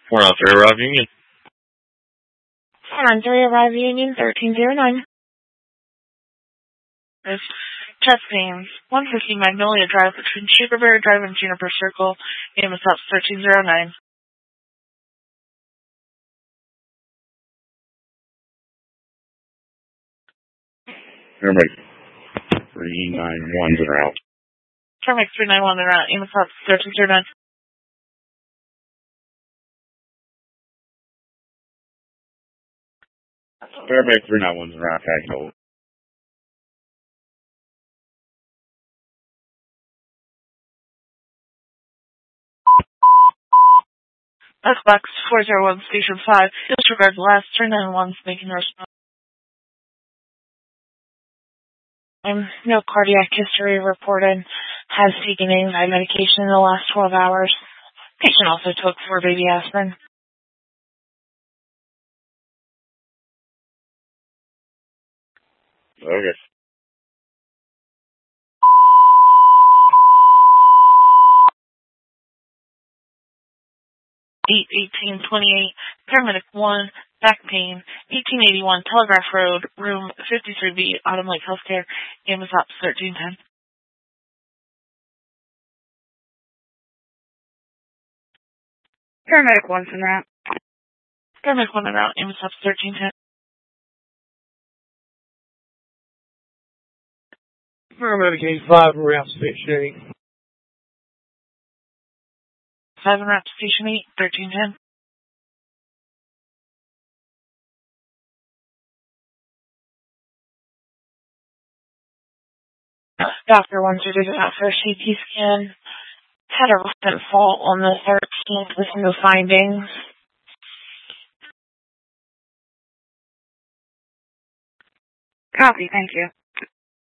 403 Arrive Union. 493 Arrive Union, 1309. It's chest pains. 150 Magnolia Drive between Sugarberry Drive and Juniper Circle. EMS Ops 1309. Paramedic 391's en route. Paramedic 391 en route. EMS Ops 1309. Paramedic 391's en route. Tag hold. Xbox 401 Station 5. Disregard the last 391's making a response. No cardiac history reported. Has taken anxiety medication in the last 12 hours. Patient also took 4 baby aspirin. Okay. Eight 1828. Paramedic 1. Back pain. 1881 Telegraph Road. Room 53B. Autumn Lake Healthcare. EMS Ops 1310. Paramedic 1's en route. Paramedic 1 en route. EMS Ops 1310. Paramedic 85 en route, Station 8. 5 en route to Station 8. 1310. Doctor wants her to go out for a CT scan. Had a recent fall on the 13th with no findings. Copy, thank you.